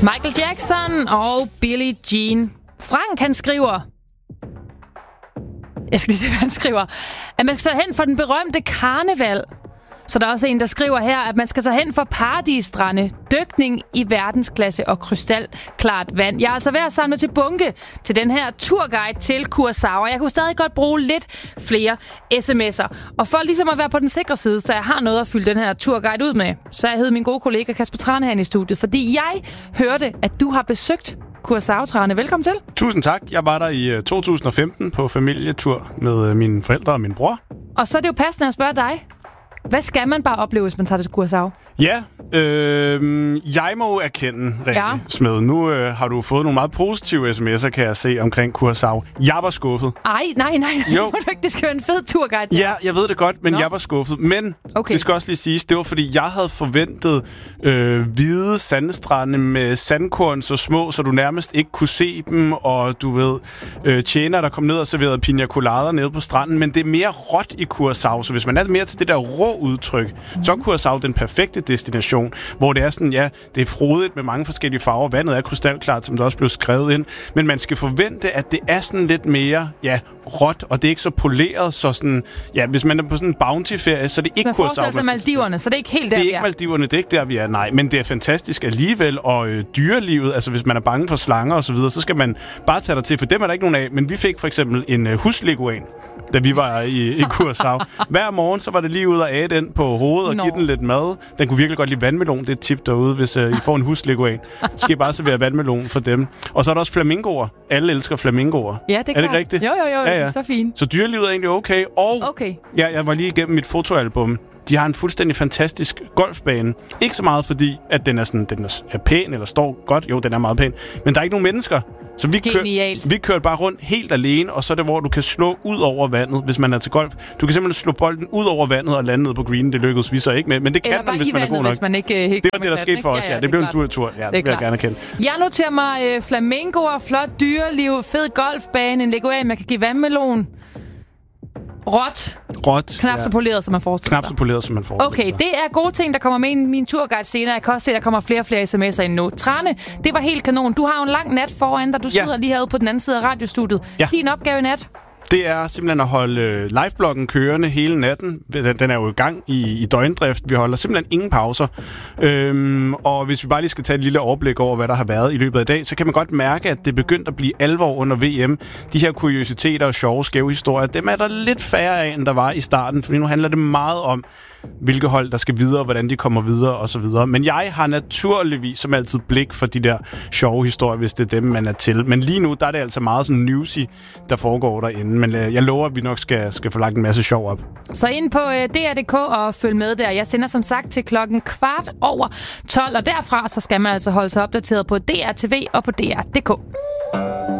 Michael Jackson og Billie Jean. Frank, han skriver... Jeg skal lige se, hvad han skriver. At man skal tage hen for den berømte karneval. Så der er også en, der skriver her, at man skal tage hen for paradisstrande, dykning i verdensklasse og krystalklart vand. Jeg er altså ved at samle til bunke til den her turguide til Curaçao. Jeg kunne stadig godt bruge lidt flere sms'er. Og for ligesom at være på den sikre side, så jeg har noget at fylde den her turguide ud med, så jeg hed min gode kollega Kasper Tranehand i studiet, fordi jeg hørte, at du har besøgt Curaçao, Trane. Velkommen til. Tusind tak. Jeg var der i 2015 på familietur med mine forældre og min bror. Og så er det jo passende at spørge dig. Hvad skal man bare opleve, hvis man tager til Curaçao? Ja, jeg må erkende, Rikke Smed. Nu har du fået nogle meget positive sms'er, kan jeg se, omkring Curaçao. Jeg var skuffet. Nej. Jo. Det skal være en fed turguide. Ja, jeg ved det godt, men jeg var skuffet. Men det skal også lige siges, det var fordi, jeg havde forventet hvide sandstrande med sandkorn så små, så du nærmest ikke kunne se dem, og du ved, tjener, der kom ned og serverede piña colader nede på stranden, men det er mere råt i Curaçao, så hvis man er mere til det der rå udtryk, så er Curaçao den perfekte destination, hvor det er sådan, det er frodigt med mange forskellige farver. Vandet er krystalklart, som der også blev skrevet ind, men man skal forvente, at det er sådan lidt mere, råt, og det er ikke så poleret, så sådan, hvis man er på sådan en bounty-ferie, så er det ikke Curaçao. Man forestiller sig Maldiverne, så det er ikke helt der, det er ikke Maldiverne, det er ikke der, vi er, nej, men det er fantastisk alligevel, og dyrelivet, altså hvis man er bange for slanger og så videre, så skal man bare tage dig til, for dem er der ikke nogen af, men vi fik for eksempel en husleguan, da vi var i Curaçao. Hver morgen, så var det lige ud og æde den på hovedet og give den lidt mad. Den kunne virkelig godt lide vandmelon. Det er et tip derude, hvis I får en husleguan. Så skal I bare servere vandmelon for dem. Og så er der også flamingoer. Alle elsker flamingoer. Ja, det er det ikke rigtigt? Jo, det er så fint. Så dyrelivet er egentlig okay. Og jeg var lige igennem mit fotoalbum. De har en fuldstændig fantastisk golfbane. Ikke så meget fordi, at den er pæn eller står godt. Jo, den er meget pæn. Men der er ikke nogen mennesker. Så vi kørte bare rundt helt alene, og så er det, hvor du kan slå ud over vandet, hvis man er til golf. Du kan simpelthen slå bolden ud over vandet og lande ned på greenen. Det lykkedes vi så ikke med, men det kan man, hvis man er god nok. Man ikke det var det, der skete for os, Det blev en tur. Ja, det vil jeg gerne kende. Jeg noterer mig flamingoer, flot dyreliv, fed golfbane, en leguan, man kan give vandmelon. Råt. Knap så poleret, som man forestiller sig. Okay, det er gode ting, der kommer med i min turguide senere. Jeg kan også se, at der kommer flere og flere sms'er ind nu. Trane, det var helt kanon. Du har jo en lang nat foran dig. Du sidder lige herude på den anden side af radiostudiet. Ja. Din opgave i nat? Det er simpelthen at holde livebloggen kørende hele natten. Den er jo i gang i døgndrift. Vi holder simpelthen ingen pauser. Og hvis vi bare lige skal tage et lille overblik over, hvad der har været i løbet af i dag, så kan man godt mærke, at det begyndte at blive alvor under VM. De her kuriositeter og sjove, skæve historier, dem er der lidt færre af, end der var i starten. Fordi nu handler det meget om, hvilke hold, der skal videre, hvordan de kommer videre osv. Men jeg har naturligvis som altid blik for de der sjove historier, hvis det er dem, man er til. Men lige nu, der er det altså meget sådan newsy, der foregår derinde. Men jeg lover, at vi nok skal få lagt en masse sjov op. Så ind på DR.dk og følg med der. Jeg sender som sagt til 12:15, og derfra så skal man altså holde sig opdateret på DR TV og på DR.dk.